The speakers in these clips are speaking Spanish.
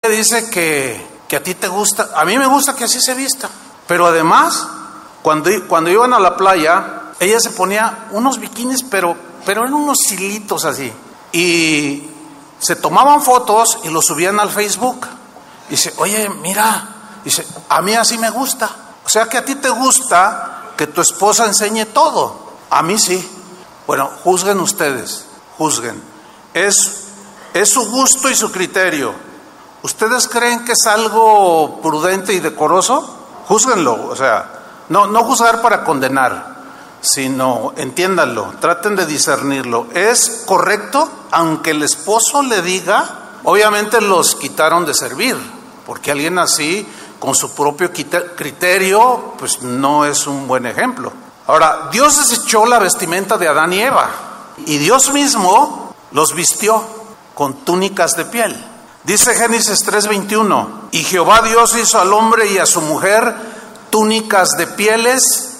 dice que a ti te gusta, a mí me gusta que así se vista, pero además, cuando iban a la playa, ella se ponía unos bikinis, pero eran unos hilitos así, y se tomaban fotos y los subían al Facebook. Dice, oye, mira, dice, a mí así me gusta. O sea que a ti te gusta que tu esposa enseñe todo. A mí sí. Bueno, juzguen ustedes, juzguen. Es su gusto y su criterio. ¿Ustedes creen que es algo prudente y decoroso? Júzguenlo, o sea, no juzgar para condenar, sino entiéndanlo, traten de discernirlo. ¿Es correcto? Aunque el esposo le diga, obviamente los quitaron de servir, porque alguien así, con su propio criterio, pues no es un buen ejemplo. Ahora, Dios desechó la vestimenta de Adán y Eva, y Dios mismo los vistió con túnicas de piel. Dice Génesis 3:21, y Jehová Dios hizo al hombre y a su mujer túnicas de pieles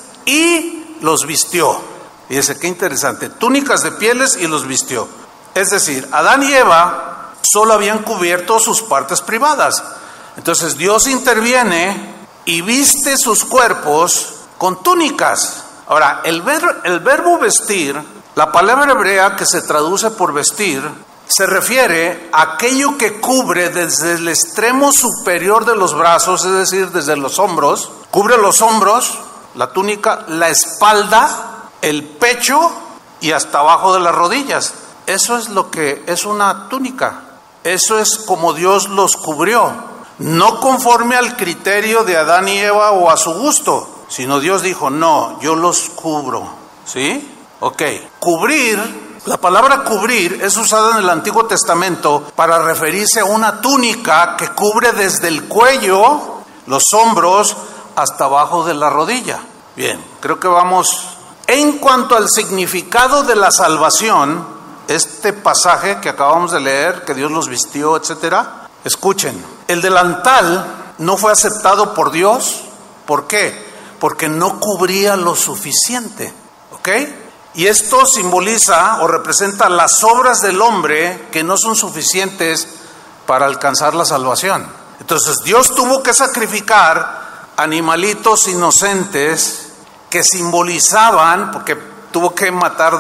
y los vistió. Fíjese qué interesante, túnicas de pieles y los vistió. Es decir, Adán y Eva solo habían cubierto sus partes privadas. Entonces Dios interviene y viste sus cuerpos con túnicas. Ahora, el verbo vestir, la palabra hebrea que se traduce por vestir, se refiere a aquello que cubre desde el extremo superior de los brazos, es decir, desde los hombros, cubre los hombros, la túnica, la espalda, el pecho y hasta abajo de las rodillas. Eso es lo que es una túnica. Eso es como Dios los cubrió. No conforme al criterio de Adán y Eva o a su gusto, sino Dios dijo, no, yo los cubro. ¿Sí? Ok. Cubrir. La palabra cubrir es usada en el Antiguo Testamento para referirse a una túnica que cubre desde el cuello, los hombros, hasta abajo de la rodilla. Bien, creo que vamos. En cuanto al significado de la salvación, este pasaje que acabamos de leer, que Dios los vistió, etcétera, escuchen, el delantal no fue aceptado por Dios. ¿Por qué? Porque no cubría lo suficiente. ¿Ok? Y esto simboliza o representa las obras del hombre que no son suficientes para alcanzar la salvación. Entonces Dios tuvo que sacrificar animalitos inocentes que simbolizaban, porque tuvo que matar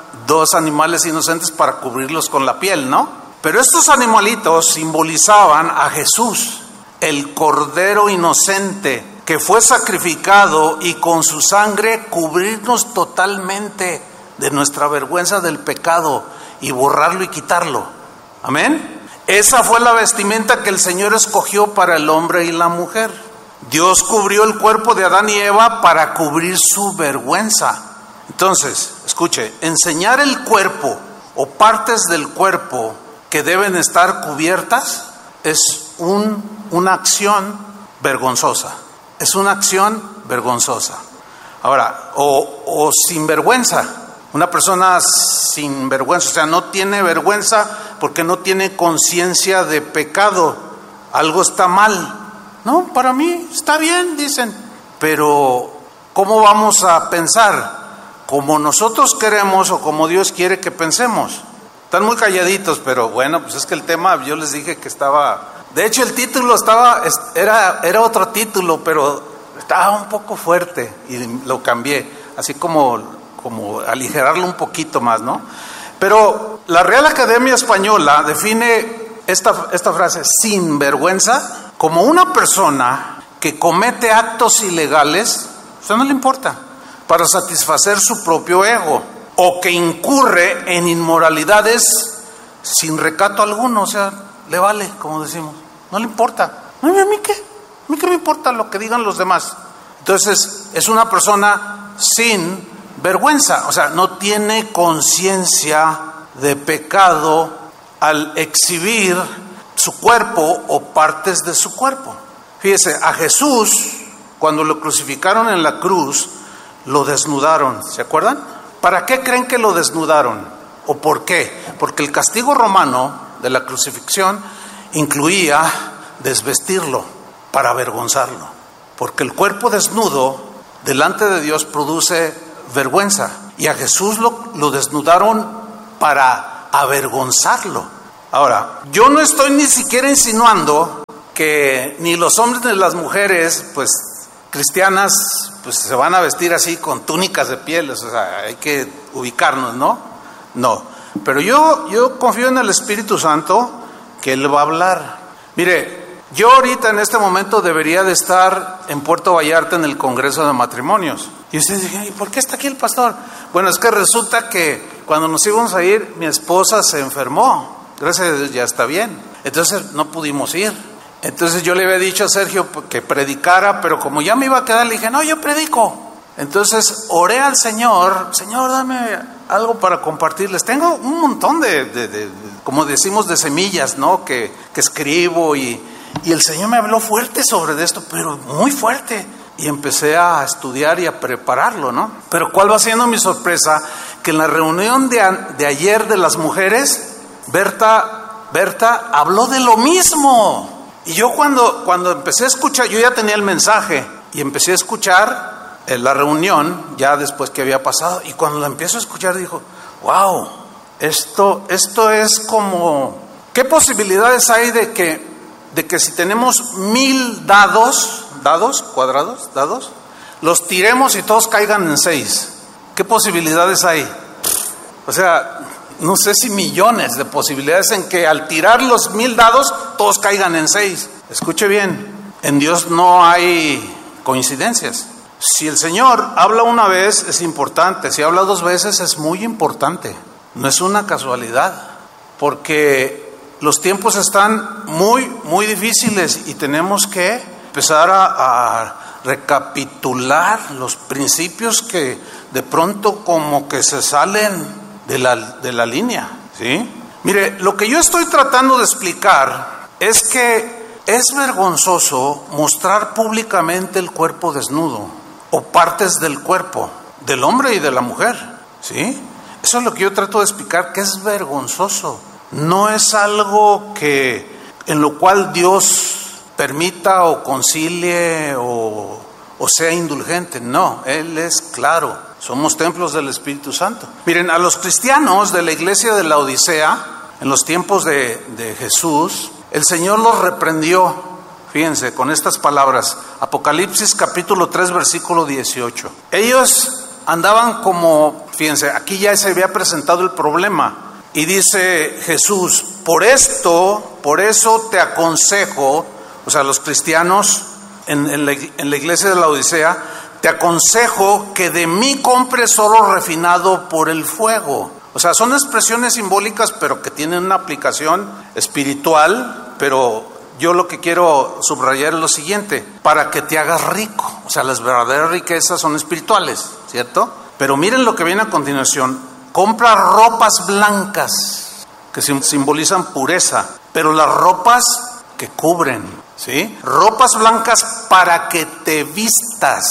2 animales inocentes para cubrirlos con la piel, ¿no? Pero estos animalitos simbolizaban a Jesús, el Cordero inocente, que fue sacrificado y con su sangre cubrirnos totalmente de nuestra vergüenza del pecado y borrarlo y quitarlo. Amén. Esa fue la vestimenta que el Señor escogió para el hombre y la mujer. Dios cubrió el cuerpo de Adán y Eva para cubrir su vergüenza. Entonces, escuche, enseñar el cuerpo o partes del cuerpo que deben estar cubiertas es una acción vergonzosa. Es una acción vergonzosa. Ahora, o sin vergüenza. Una persona sin vergüenza, o sea, no tiene vergüenza porque no tiene conciencia de pecado. Algo está mal. No, para mí está bien, dicen. Pero, ¿cómo vamos a pensar? ¿Como nosotros queremos o como Dios quiere que pensemos? Están muy calladitos, pero bueno, pues es que el tema, yo les dije que estaba... De hecho, el título era otro título, pero estaba un poco fuerte y lo cambié, así como aligerarlo un poquito más, ¿no? Pero la Real Academia Española define esta frase, sin vergüenza, como una persona que comete actos ilegales, o sea, no le importa, para satisfacer su propio ego, o que incurre en inmoralidades sin recato alguno, o sea, le vale, como decimos. No le importa. ¿A mí qué? ¿A mí qué me importa lo que digan los demás? Entonces, es una persona sin vergüenza. O sea, no tiene conciencia de pecado al exhibir su cuerpo o partes de su cuerpo. Fíjese, a Jesús, cuando lo crucificaron en la cruz, lo desnudaron. ¿Se acuerdan? ¿Para qué creen que lo desnudaron? ¿O por qué? Porque el castigo romano de la crucifixión incluía desvestirlo para avergonzarlo, porque el cuerpo desnudo delante de Dios produce vergüenza, y a Jesús lo desnudaron para avergonzarlo. Ahora, yo no estoy ni siquiera insinuando que ni los hombres ni las mujeres, pues cristianas, pues se van a vestir así con túnicas de pieles, o sea, hay que ubicarnos, ¿no? No, pero yo confío en el Espíritu Santo que Él va a hablar. Mire, yo ahorita en este momento debería de estar en Puerto Vallarta en el Congreso de Matrimonios. Y ustedes dicen, ¿y por qué está aquí el pastor? Bueno, es que resulta que cuando nos íbamos a ir, mi esposa se enfermó. Gracias a Dios ya está bien. Entonces no pudimos ir. Entonces yo le había dicho a Sergio que predicara, pero como ya me iba a quedar, le dije, no, yo predico. Entonces oré al Señor, Señor, dame algo para compartirles. Tengo un montón de como decimos, de semillas, ¿no? Que escribo y el Señor me habló fuerte sobre esto, pero muy fuerte. Y empecé a estudiar y a prepararlo, ¿no? Pero ¿cuál va siendo mi sorpresa? Que en la reunión de ayer de las mujeres, Berta habló de lo mismo. Y yo cuando empecé a escuchar, yo ya tenía el mensaje y empecé a escuchar la reunión, ya después que había pasado, y cuando la empiezo a escuchar dijo, wow, esto es como, ¿qué posibilidades hay de que si tenemos 1000 dados cuadrados, los tiremos y todos caigan en 6? ¿Qué posibilidades hay? O sea, no sé si millones de posibilidades en que al tirar los 1000 dados, todos caigan en 6. Escuche bien, en Dios no hay coincidencias. Si el Señor habla una vez, es importante. Si habla 2 veces, es muy importante. No es una casualidad, porque los tiempos están muy, muy difíciles y tenemos que empezar a recapitular los principios que de pronto como que se salen de la línea, ¿sí? Mire, lo que yo estoy tratando de explicar es que es vergonzoso mostrar públicamente el cuerpo desnudo o partes del cuerpo del hombre y de la mujer, ¿sí? Eso es lo que yo trato de explicar, que es vergonzoso. No es algo en lo cual Dios permita o concilie o sea indulgente. No, Él es claro. Somos templos del Espíritu Santo. Miren, a los cristianos de la iglesia de la Odisea, en los tiempos de Jesús, el Señor los reprendió. Fíjense, con estas palabras, Apocalipsis capítulo 3, versículo 18. Ellos andaban como, fíjense, aquí ya se había presentado el problema. Y dice Jesús, por eso te aconsejo, o sea, los cristianos en la iglesia de la Odisea, te aconsejo que de mí compres oro refinado por el fuego. O sea, son expresiones simbólicas, pero que tienen una aplicación espiritual. Pero yo lo que quiero subrayar es lo siguiente: para que te hagas rico. O sea, las verdaderas riquezas son espirituales, ¿cierto? Pero miren lo que viene a continuación: compra ropas blancas, que simbolizan pureza, pero las ropas que cubren, ¿sí? Ropas blancas para que te vistas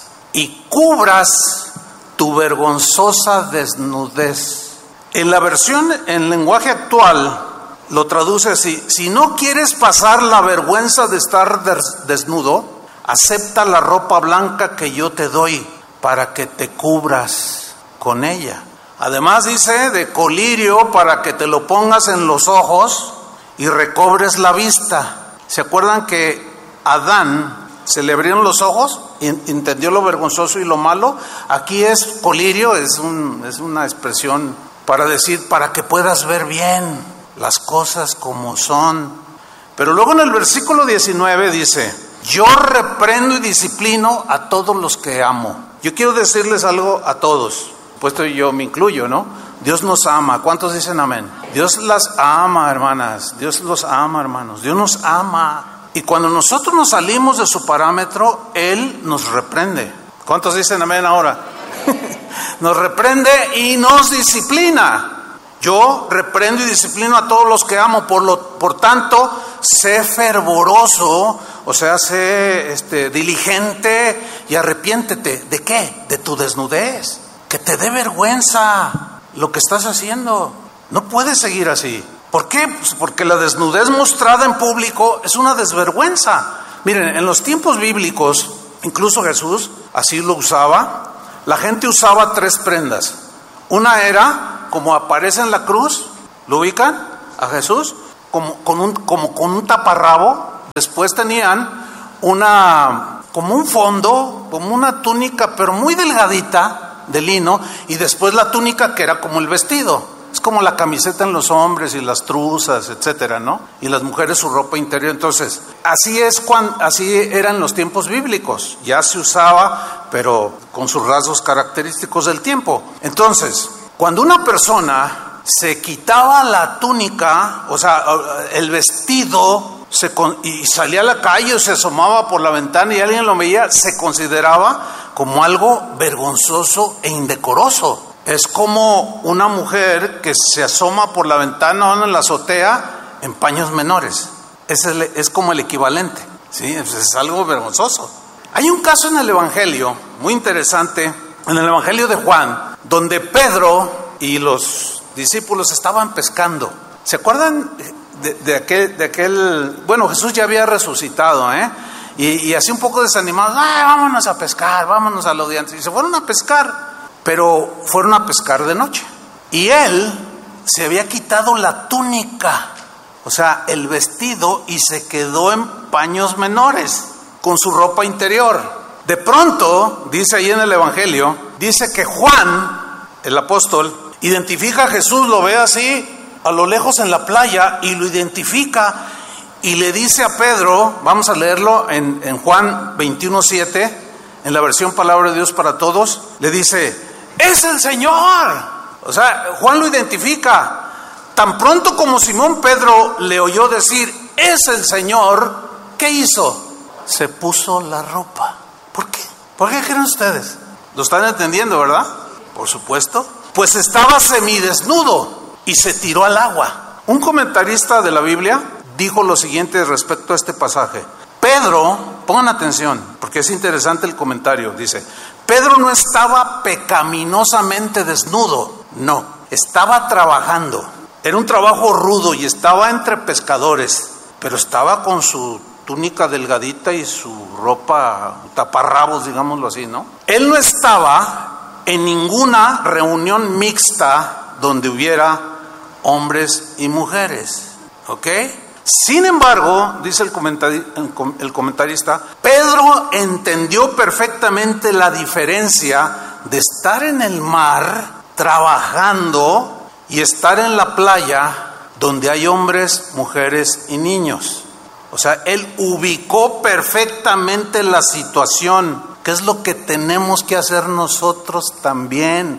y cubras tu vergonzosa desnudez. En la versión en lenguaje actual lo traduce así: si no quieres pasar la vergüenza de estar desnudo, acepta la ropa blanca que yo te doy para que te cubras con ella. Además dice de colirio para que te lo pongas en los ojos y recobres la vista. ¿Se acuerdan que Adán se le abrieron los ojos y entendió lo vergonzoso y lo malo? Aquí es colirio, es una expresión para decir, para que puedas ver bien las cosas como son. Pero luego en el versículo 19 dice: yo reprendo y disciplino a todos los que amo. Yo quiero decirles algo a todos, puesto yo me incluyo, ¿no? Dios nos ama. ¿Cuántos dicen amén? Dios las ama, hermanas. Dios los ama, hermanos. Dios nos ama. Y cuando nosotros nos salimos de su parámetro, Él nos reprende. ¿Cuántos dicen amén ahora? Nos reprende y nos disciplina. Yo reprendo y disciplino a todos los que amo. Por tanto, sé fervoroso, o sea, sé diligente y arrepiéntete. ¿De qué? De tu desnudez. Que te dé vergüenza lo que estás haciendo. No puedes seguir así. ¿Por qué? Pues porque la desnudez mostrada en público es una desvergüenza. Miren, en los tiempos bíblicos, incluso Jesús así lo usaba. La gente usaba 3 prendas. Una era, como aparece en la cruz, ¿lo ubican? A Jesús, como con un taparrabo Después tenían como un fondo, como una túnica, pero muy delgadita de lino, y después la túnica que era como el vestido. Es como la camiseta en los hombres y las truzas, etcétera, ¿no? Y las mujeres su ropa interior. Entonces, así eran los tiempos bíblicos. Ya se usaba, pero con sus rasgos característicos del tiempo. Entonces, cuando una persona se quitaba la túnica, o sea, el vestido, y salía a la calle o se asomaba por la ventana y alguien lo veía, se consideraba como algo vergonzoso e indecoroso. Es como una mujer que se asoma por la ventana o en la azotea en paños menores. Es como el equivalente, ¿sí? Es algo vergonzoso. Hay un caso en el Evangelio muy interesante, en el Evangelio de Juan, donde Pedro y los discípulos estaban pescando. ¿Se acuerdan de aquel? Bueno, Jesús ya había resucitado, y así un poco desanimados, vámonos a pescar, vámonos a los diantres. Y se fueron a pescar. Pero fueron a pescar de noche. Y él se había quitado la túnica, o sea, el vestido, y se quedó en paños menores, con su ropa interior. De pronto, dice ahí en el Evangelio, dice que Juan, el apóstol, identifica a Jesús, lo ve así, a lo lejos en la playa, y lo identifica, y le dice a Pedro, vamos a leerlo en Juan 21:7, en la versión Palabra de Dios para Todos, le dice: ¡es el Señor! O sea, Juan lo identifica. Tan pronto como Simón Pedro le oyó decir: ¡es el Señor!, ¿qué hizo? Se puso la ropa. ¿Por qué? ¿Por qué creen ustedes? ¿Lo están entendiendo, verdad? Por supuesto. Pues estaba semidesnudo y se tiró al agua. Un comentarista de la Biblia dijo lo siguiente respecto a este pasaje. Pedro, pongan atención, porque es interesante el comentario, dice: Pedro no estaba pecaminosamente desnudo, no, estaba trabajando. Era un trabajo rudo y estaba entre pescadores, pero estaba con su túnica delgadita y su ropa taparrabos, digámoslo así, ¿no? Él no estaba en ninguna reunión mixta donde hubiera hombres y mujeres, ¿ok? Sin embargo, dice el comentarista, Pedro entendió perfectamente la diferencia de estar en el mar trabajando y estar en la playa donde hay hombres, mujeres y niños. O sea, él ubicó perfectamente la situación, que es lo que tenemos que hacer nosotros también,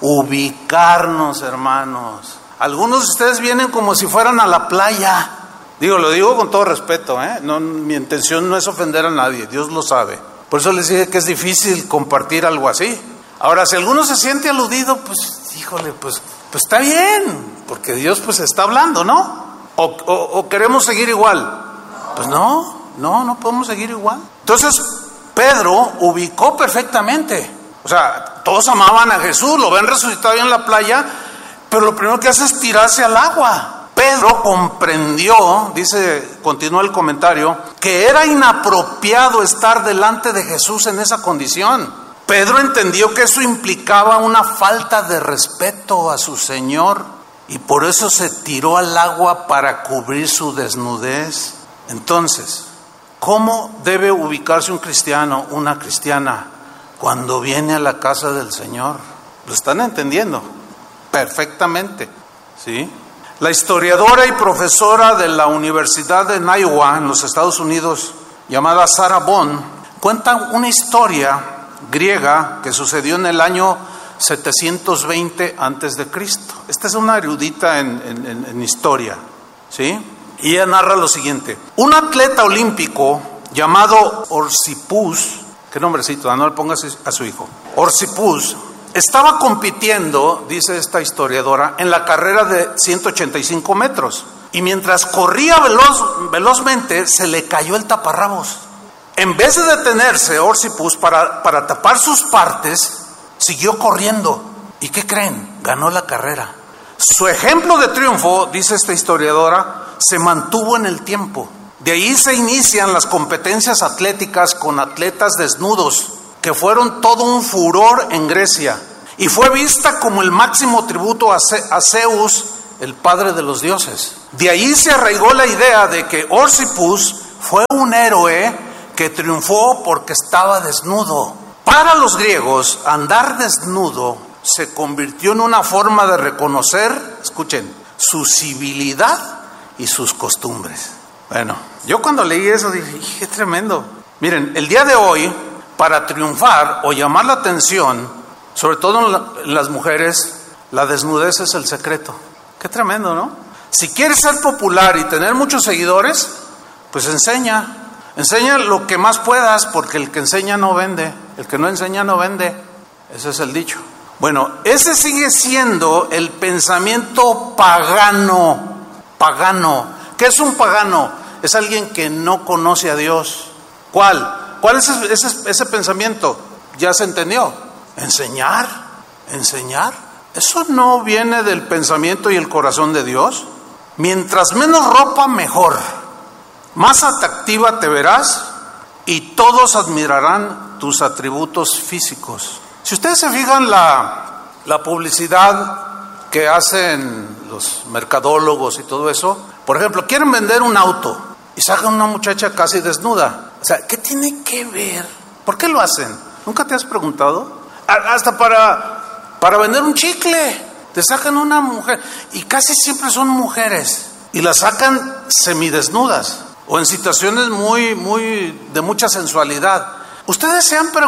ubicarnos, hermanos. Algunos de ustedes vienen como si fueran a la playa. Lo digo con todo respeto, no, mi intención no es ofender a nadie, Dios lo sabe. Por eso les dije que es difícil compartir algo así. Ahora, si alguno se siente aludido, pues, híjole, pues está bien, porque Dios pues está hablando, ¿no? ¿O queremos seguir igual? Pues no podemos seguir igual. Entonces, Pedro ubicó perfectamente. O sea, todos amaban a Jesús, lo ven resucitado ahí en la playa, pero lo primero que hace es tirarse al agua. Pedro comprendió, continúa el comentario, que era inapropiado estar delante de Jesús en esa condición. Pedro entendió que eso implicaba una falta de respeto a su Señor y por eso se tiró al agua para cubrir su desnudez. Entonces, ¿cómo debe ubicarse un cristiano, una cristiana, cuando viene a la casa del Señor? ¿Lo están entendiendo? Perfectamente, ¿sí? La historiadora y profesora de la Universidad de Iowa en los Estados Unidos, llamada Sarah Bond, cuenta una historia griega que sucedió en el año 720 a.C. Esta es una erudita en historia, ¿sí? Y ella narra lo siguiente. Un atleta olímpico llamado Orsipus, qué nombrecito, no le pongas a su hijo, Orsipus, estaba compitiendo, dice esta historiadora, en la carrera de 185 metros. Y mientras corría velozmente, se le cayó el taparrabos. En vez de detenerse, Orsipus, para tapar sus partes, siguió corriendo. ¿Y qué creen? Ganó la carrera. Su ejemplo de triunfo, dice esta historiadora, se mantuvo en el tiempo. De ahí se inician las competencias atléticas con atletas desnudos, que fueron todo un furor en Grecia, y fue vista como el máximo tributo a Zeus, el padre de los dioses. De ahí se arraigó la idea de que Orsipus fue un héroe que triunfó porque estaba desnudo. Para los griegos, andar desnudo se convirtió en una forma de reconocer, escuchen, su civilidad y sus costumbres. Bueno, yo cuando leí eso dije, qué tremendo. Miren, el día de hoy, para triunfar o llamar la atención, sobre todo en las mujeres, la desnudez es el secreto. Qué tremendo, ¿no? Si quieres ser popular y tener muchos seguidores, pues enseña lo que más puedas, porque el que enseña no vende, el que no enseña no vende. Ese es el dicho. Bueno, ese sigue siendo el pensamiento pagano. ¿Qué es un pagano? Es alguien que no conoce a Dios. ¿Cuál es ese pensamiento? Ya se entendió. Enseñar. Eso no viene del pensamiento y el corazón de Dios. Mientras menos ropa, mejor. Más atractiva te verás y todos admirarán tus atributos físicos. Si ustedes se fijan la publicidad que hacen los mercadólogos y todo eso, por ejemplo, quieren vender un auto y sacan una muchacha casi desnuda. O sea, ¿qué tiene que ver? ¿Por qué lo hacen? ¿Nunca te has preguntado? Hasta para vender un chicle, te sacan una mujer y casi siempre son mujeres y la sacan semidesnudas o en situaciones de mucha sensualidad. ¿Ustedes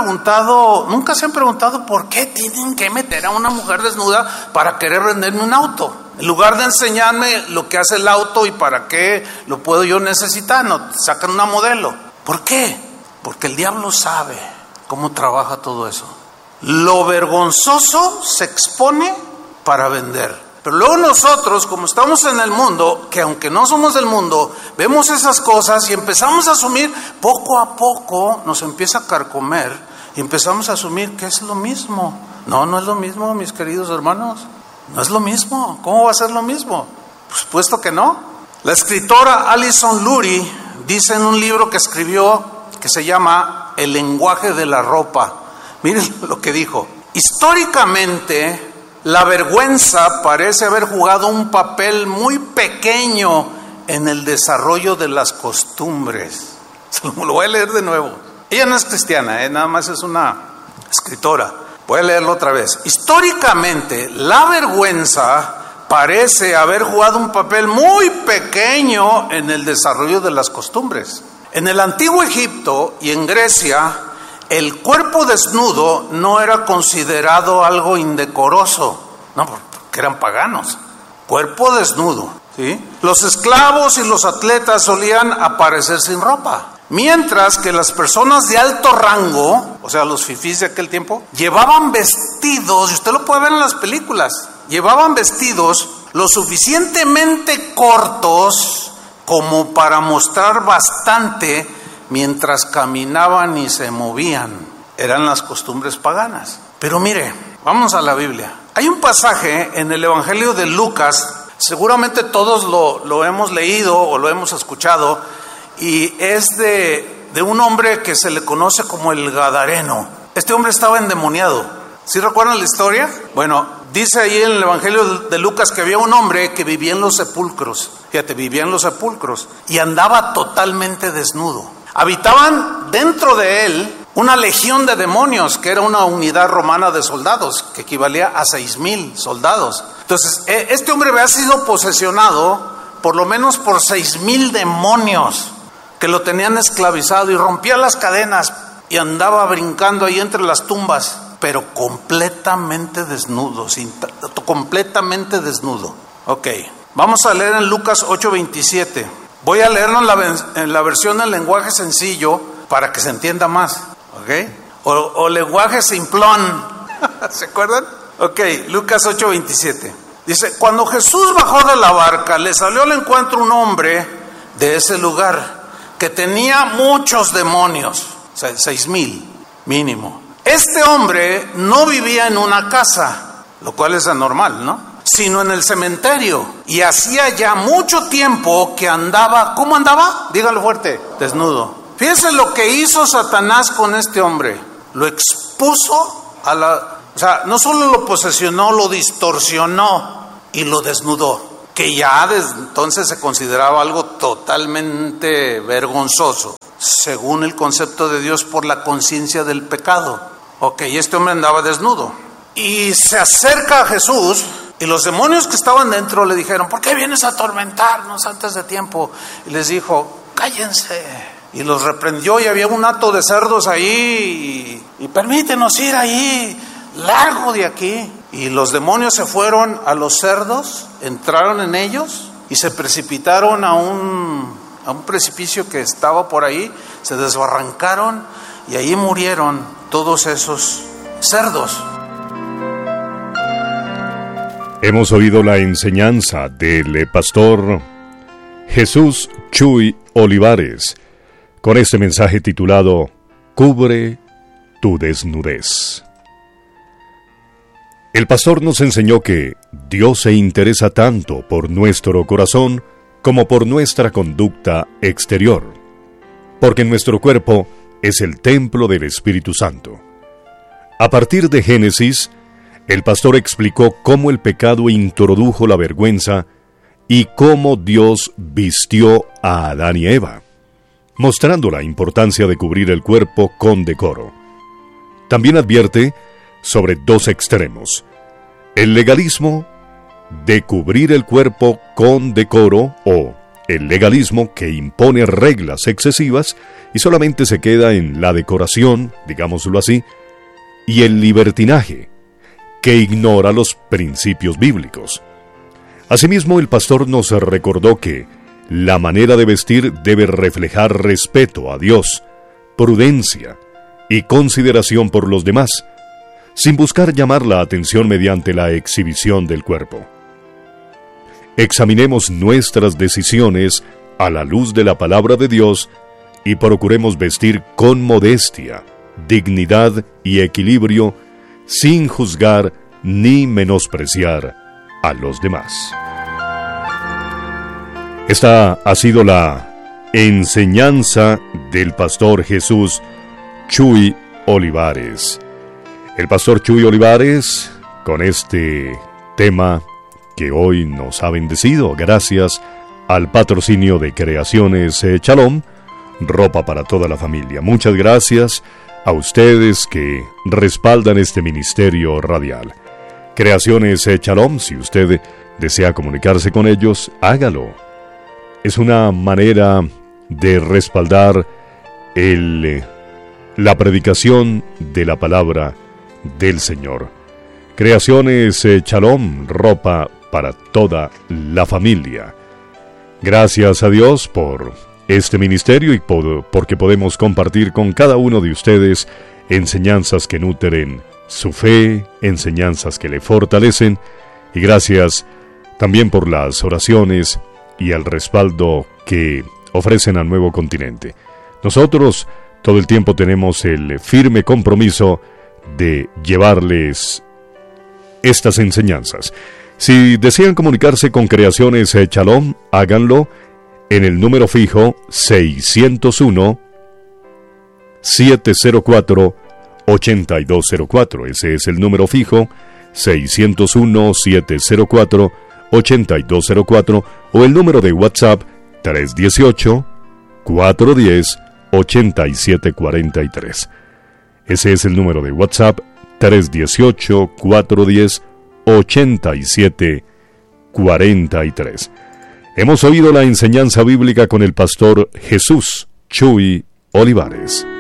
nunca se han preguntado por qué tienen que meter a una mujer desnuda para querer venderme un auto? En lugar de enseñarme lo que hace el auto y para qué lo puedo yo necesitar, no, sacan una modelo. ¿Por qué? Porque el diablo sabe cómo trabaja todo eso. Lo vergonzoso se expone para vender. Pero luego nosotros, como estamos en el mundo, que aunque no somos del mundo, vemos esas cosas y empezamos a asumir, poco a poco nos empieza a carcomer y empezamos a asumir que es lo mismo. No es lo mismo, mis queridos hermanos. No es lo mismo. ¿Cómo va a ser lo mismo? Pues puesto que no. La escritora Alison Lurie dice en un libro que escribió que se llama El lenguaje de la ropa. Miren lo que dijo. Históricamente, la vergüenza parece haber jugado un papel muy pequeño en el desarrollo de las costumbres. Lo voy a leer de nuevo. Ella no es cristiana, nada más es una escritora. Voy a leerlo otra vez. Históricamente, la vergüenza parece haber jugado un papel muy pequeño en el desarrollo de las costumbres. En el antiguo Egipto y en Grecia, el cuerpo desnudo no era considerado algo indecoroso, no, porque eran paganos. Cuerpo desnudo, ¿sí? Los esclavos y los atletas solían aparecer sin ropa, mientras que las personas de alto rango, o sea, los fifís de aquel tiempo, llevaban vestidos, y usted lo puede ver en las películas, llevaban vestidos lo suficientemente cortos como para mostrar bastante mientras caminaban y se movían. Eran las costumbres paganas. Pero mire, vamos a la Biblia. Hay un pasaje en el Evangelio de Lucas, seguramente todos lo hemos leído o lo hemos escuchado, y es de un hombre que se le conoce como el Gadareno. Este hombre estaba endemoniado. ¿Sí recuerdan la historia? Bueno, dice ahí en el Evangelio de Lucas que había un hombre que vivía en los sepulcros. Fíjate, vivía en los sepulcros y andaba totalmente desnudo. Habitaban dentro de él una legión de demonios, que era una unidad romana de soldados, que equivalía a 6,000 soldados. Entonces, este hombre había sido posesionado por lo menos por 6,000 demonios que lo tenían esclavizado y rompía las cadenas y andaba brincando ahí entre las tumbas, pero completamente desnudo, completamente desnudo. Ok, vamos a leer en Lucas 8:27. Voy a leerlo en la versión del lenguaje sencillo para que se entienda más, ¿ok? O lenguaje simplón, ¿se acuerdan? Ok, Lucas 8:27. Dice, cuando Jesús bajó de la barca, le salió al encuentro un hombre de ese lugar que tenía muchos demonios, o sea, 6,000 mínimo. Este hombre no vivía en una casa, lo cual es anormal, ¿no? Sino en el cementerio. Y hacía ya mucho tiempo que andaba, ¿cómo andaba? Dígalo fuerte, desnudo. Fíjense lo que hizo Satanás con este hombre. Lo expuso o sea, no solo lo posesionó, lo distorsionó y lo desnudó. que ya desde entonces se consideraba algo totalmente vergonzoso, según el concepto de Dios, por la conciencia del pecado. Ok, este hombre andaba desnudo y se acerca a Jesús, y los demonios que estaban dentro le dijeron: ¿por qué vienes a atormentarnos antes de tiempo? Y les dijo: cállense. Y los reprendió, y había un hato de cerdos ahí, y permítenos ir ahí, largo de aquí. Y los demonios se fueron a los cerdos, entraron en ellos y se precipitaron a un precipicio que estaba por ahí, se desbarrancaron y ahí murieron todos esos cerdos. Hemos oído la enseñanza del pastor Jesús Chuy Olivares con este mensaje titulado Cubre tu desnudez. El pastor nos enseñó que Dios se interesa tanto por nuestro corazón como por nuestra conducta exterior, porque nuestro cuerpo es el templo del Espíritu Santo. A partir de Génesis, el pastor explicó cómo el pecado introdujo la vergüenza y cómo Dios vistió a Adán y Eva, mostrando la importancia de cubrir el cuerpo con decoro. También advierte sobre dos extremos: el legalismo de cubrir el cuerpo con decoro, o el legalismo que impone reglas excesivas y solamente se queda en la decoración, digámoslo así, y el libertinaje, que ignora los principios bíblicos. Asimismo, el pastor nos recordó que la manera de vestir debe reflejar respeto a Dios, prudencia y consideración por los demás, sin buscar llamar la atención mediante la exhibición del cuerpo. Examinemos nuestras decisiones a la luz de la palabra de Dios y procuremos vestir con modestia, dignidad y equilibrio, sin juzgar ni menospreciar a los demás. Esta ha sido la enseñanza del pastor Jesús Chuy Olivares. El pastor Chuy Olivares, con este tema que hoy nos ha bendecido, gracias al patrocinio de Creaciones Shalom, ropa para toda la familia. Muchas gracias a ustedes que respaldan este ministerio radial. Creaciones Shalom, si usted desea comunicarse con ellos, hágalo. Es una manera de respaldar la predicación de la palabra del Señor. Creaciones Shalom, ropa para toda la familia. Gracias a Dios por este ministerio y porque podemos compartir con cada uno de ustedes enseñanzas que nutren su fe, enseñanzas que le fortalecen, y gracias también por las oraciones y el respaldo que ofrecen al Nuevo Continente. Nosotros todo el tiempo tenemos el firme compromiso de llevarles estas enseñanzas. Si desean comunicarse con Creaciones Shalom, háganlo en el número fijo 601-704-8204. Ese es el número fijo 601-704-8204, o el número de WhatsApp 318-410-8743. Ese es el número de WhatsApp 318-410-8743. Hemos oído la enseñanza bíblica con el pastor Jesús Chuy Olivares.